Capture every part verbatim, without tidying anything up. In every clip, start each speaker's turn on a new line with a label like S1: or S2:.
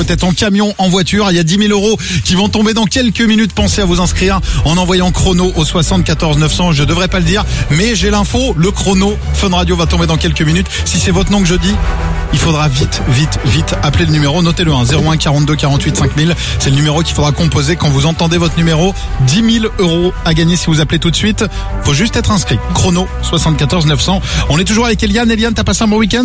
S1: Peut-être en camion, en voiture. Il y a dix mille euros qui vont tomber dans quelques minutes. Pensez à vous inscrire en envoyant chrono au soixante-quatorze neuf cents. Je devrais pas le dire, mais j'ai l'info. Le chrono Fun Radio va tomber dans quelques minutes. Si c'est votre nom que je dis, il faudra vite, vite, vite appeler le numéro. Notez-le, hein, zéro un quarante-deux quarante-huit cinq mille. C'est le numéro qu'il faudra composer quand vous entendez votre numéro. dix mille euros à gagner si vous appelez tout de suite. Faut juste être inscrit. Chrono soixante-quatorze neuf cents. On est toujours avec Eliane. Eliane, t'as passé un bon week-end?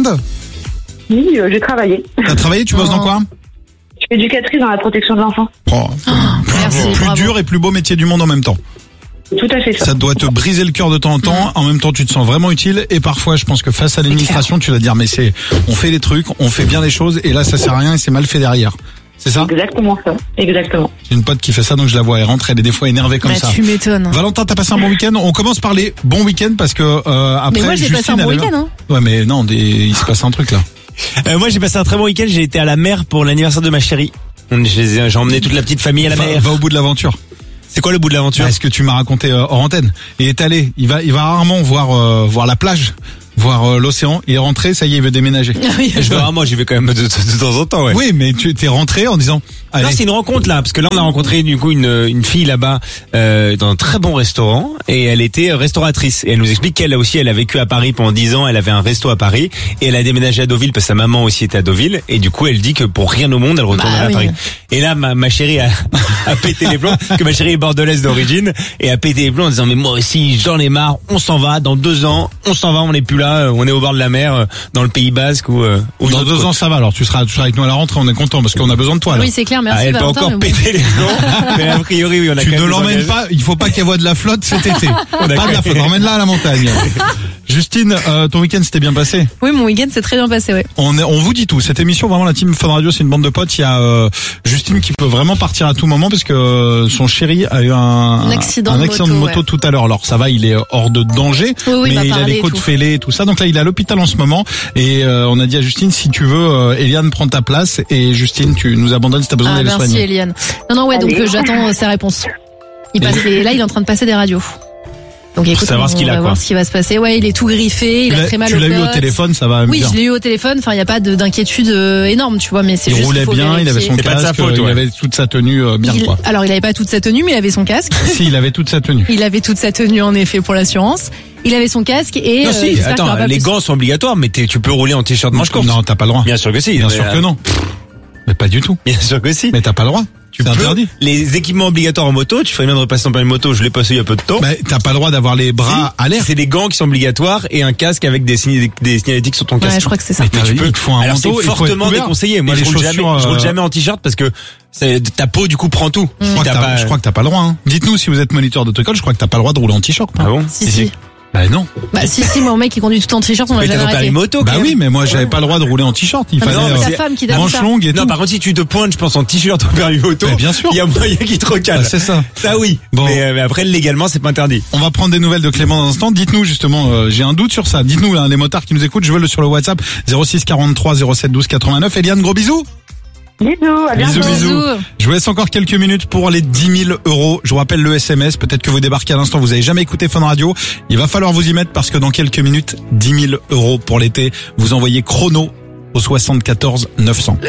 S2: Oui, euh, j'ai travaillé.
S1: T'as travaillé? Tu bosses dans quoi?
S2: Je suis éducatrice dans la protection de l'enfant.
S1: Oh,
S3: Oh, merci,
S1: plus
S3: bravo.
S1: dur et plus beau métier du monde en même temps.
S2: Tout à fait ça.
S1: Ça doit te briser le cœur de temps en temps. En même temps, tu te sens vraiment utile. Et parfois, je pense que face à l'administration, tu vas dire, mais c'est, on fait les trucs, on fait bien les choses, et là, ça sert à rien et c'est mal fait derrière. C'est ça?
S2: Exactement ça. Exactement.
S1: J'ai une pote qui fait ça, donc je la vois. Elle rentre, elle est des fois énervée comme
S3: Bah,
S1: ça.
S3: tu m'étonnes.
S1: Valentin, t'as passé un bon week-end? On commence par les bons week-ends parce que euh, après.
S3: Mais moi, j'ai passé un
S1: Justine,
S3: bon
S1: elle-
S3: week-end, hein.
S1: Ouais, mais non, des... il se passe un truc là.
S4: Euh, moi j'ai passé un très bon week-end, j'ai été à la mer pour l'anniversaire de ma chérie. On- je les ai- J'ai emmené toute la petite famille à la
S1: Va,
S4: mer.
S1: va au bout de l'aventure.
S4: C'est quoi le bout de l'aventure?
S1: Bah, est-ce que tu m'as raconté euh, hors antenne? Il est allé, il va, il va rarement voir euh, voir la plage, voir euh, l'océan. Il est rentré, ça y est, il veut déménager.
S3: Ah oui.
S4: Je vais moi j'y vais quand même de, de- de temps en temps, ouais.
S1: Oui, mais tu t'es rentré en disant, allez.
S4: Non, c'est une rencontre là, parce que là on a rencontré du coup une, une fille là-bas euh, dans un très bon restaurant et elle était restauratrice et elle nous explique qu'elle aussi elle a vécu à Paris pendant dix ans, elle avait un resto à Paris et elle a déménagé à Deauville parce que sa maman aussi était à Deauville et du coup elle dit que pour rien au monde elle retournerait
S3: Bah
S4: à
S3: oui.
S4: Paris. Et là ma, ma chérie a, a pété les plombs, que ma chérie est bordelaise d'origine et a pété les plombs en disant mais moi aussi j'en ai marre, on s'en va dans deux ans, on s'en va, on n'est plus là, on est au bord de la mer euh, dans le Pays Basque ou, euh, ou
S1: Dans
S4: dans
S1: deux ans, ça va. Alors, tu seras, tu seras avec nous à la rentrée. On est content parce qu'on a besoin de toi. Là.
S3: Oui, c'est clair, merci.
S4: Ah, elle peut
S3: Valentin,
S4: encore
S3: mais bon.
S4: péter les plombs, mais a priori oui on a
S1: Tu
S4: quand
S1: ne
S4: même des
S1: l'emmènes
S4: engagements.
S1: pas. Il faut pas qu'elle voie de la flotte cet été. Pas de la flotte. Emmène-la à la montagne. Justine, euh, ton week-end s'était bien passé.
S3: Oui, mon week-end s'est très bien passé, ouais.
S1: On, est, on vous dit tout. Cette émission, vraiment, la team Fun Radio, c'est une bande de potes. Il y a euh, Justine qui peut vraiment partir à tout moment parce que euh, son chéri a eu un,
S3: Un accident
S1: un
S3: de
S1: accident de
S3: moto,
S1: moto
S3: ouais.
S1: tout à l'heure. Alors ça va, il est hors de danger,
S3: Oui, oui, il m'a
S1: mais il a
S3: parlé
S1: les
S3: et
S1: côtes
S3: tout.
S1: fêlées et tout ça. Donc là, il est à l'hôpital en ce moment. Et euh, on a dit à Justine, si tu veux, euh, Eliane prend ta place. Et Justine, tu nous abandonnes si t'as besoin
S3: Ah,
S1: d'aller
S3: merci
S1: soigner.
S3: Eliane. Non, non, ouais, donc
S2: Allez.
S3: euh, j'attends euh, ses réponses. Il passe les- là, il est en train de passer des radios. Donc écoute,
S4: savoir
S3: on
S4: ce qu'il
S3: va
S4: a,
S3: voir
S4: quoi.
S3: ce qui va se passer. Ouais, il est tout griffé, il
S1: Tu
S3: a
S1: l'as-
S3: très mal
S1: tu
S3: au
S1: l'as eu au
S3: côtes.
S1: téléphone, ça va
S3: Oui,
S1: bien.
S3: je l'ai eu au téléphone. Enfin, il n'y a pas de- d'inquiétude euh, énorme, tu vois, mais c'est
S1: Il
S3: juste qu'il
S1: roulait
S3: faut
S1: bien, il avait
S3: vérifier.
S1: son
S4: C'est pas de
S1: casque,
S4: sa faute,
S1: il
S4: ouais.
S1: avait toute sa tenue euh, bien
S3: Il-
S1: quoi.
S3: Alors, il avait pas toute sa tenue, mais il avait son casque.
S1: Si, il avait toute sa tenue.
S3: Il avait toute sa tenue, en effet, pour l'assurance. Il avait son casque et.
S4: Non
S3: euh,
S4: si,
S3: j'espère qu'il y
S4: attends,
S3: aura pas
S4: les
S3: plus.
S4: gants sont obligatoires, mais t'es- tu peux rouler en t-shirt manche courte.
S1: Non, t'as pas le droit.
S4: Bien sûr que si.
S1: Bien
S4: Mais,
S1: sûr que
S4: euh,
S1: non. Mais pas du tout.
S4: Bien sûr que si.
S1: Mais t'as pas le droit.
S4: Tu
S1: C'est
S4: peux-
S1: interdit.
S4: Les équipements obligatoires en moto, tu ferais bien de repasser ton permis moto, je l'ai passé il y a peu de temps.
S1: Bah, t'as pas le droit d'avoir les bras
S4: Si,
S1: à l'air.
S4: C'est des gants qui sont obligatoires et un casque avec des, signes, des signalétiques sur ton casque.
S3: Ouais, je crois que c'est ça.
S1: Mais t'as
S4: tu
S1: vu,
S4: peux-
S1: il te faut un
S4: Alors
S1: manteau,
S4: c'est
S1: il faut être
S4: fortement
S1: couvert.
S4: déconseillé. Moi
S1: Et
S4: je
S1: les
S4: roule, jamais,
S1: chaussures,
S4: je roule
S1: euh,
S4: jamais en t-shirt parce que c'est- ta peau du coup prend tout.
S1: Je
S4: Si
S1: crois, que
S4: t'as
S1: t'as-
S4: pas-
S1: je crois que t'as pas le droit. Hein. Dites-nous si vous êtes moniteur d'autocol, je crois que t'as pas le droit de rouler en t-shirt.
S4: Ah bon?
S3: Si, si.
S1: Bah non.
S3: Bah, si, si, moi, mon mec, il conduit tout en t-shirt, on l'a
S4: Mais t'as
S3: jamais
S4: ton permis
S3: arrêté.
S4: moto
S1: Bah
S4: quand
S1: oui,
S4: même.
S1: mais moi j'avais pas le droit de rouler en t-shirt. Il
S3: Ah, mais
S1: fallait
S3: c'est
S1: euh,
S3: ta femme qui t'a dit
S1: manche
S3: ça.
S1: longue et
S4: Non,
S1: tout.
S4: par contre, si tu te pointes, je pense en t-shirt au permis moto,
S1: Mais bien sûr.
S4: il y a moyen qu'il te recale.
S1: Ah, c'est ça.
S4: Ça oui.
S1: Bon.
S4: Mais, euh, mais après, légalement, c'est pas interdit.
S1: On va prendre des nouvelles de Clément dans un instant. Dites-nous justement, euh, j'ai un doute sur ça. Dites-nous, hein, les motards qui nous écoutent, je veux le sur le WhatsApp zéro six quarante-trois zéro sept douze quatre-vingt-neuf. Eliane, gros bisous.
S2: Bisous, à bientôt.
S1: Bisous, bisous.
S3: Bisous.
S1: Je vous laisse encore quelques minutes pour les dix mille euros. Je vous rappelle le S M S. Peut-être que vous débarquez à l'instant, vous avez jamais écouté Fun Radio. Il va falloir vous y mettre parce que dans quelques minutes, dix mille euros pour l'été. Vous envoyez chrono au soixante-quatorze neuf cents.